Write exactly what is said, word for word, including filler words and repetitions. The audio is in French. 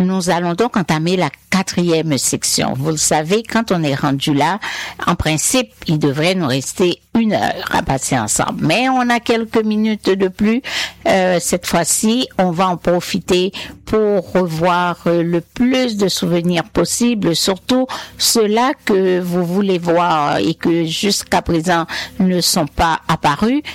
Nous allons donc entamer la quatrième section. Vous le savez, quand on est rendu là, en principe, il devrait nous rester une heure à passer ensemble. Mais on a quelques minutes de plus. Euh, cette fois-ci, on va en profiter pour revoir euh, le plus de souvenirs possible, surtout ceux-là que vous voulez voir et que jusqu'à présent ne sont pas apparus.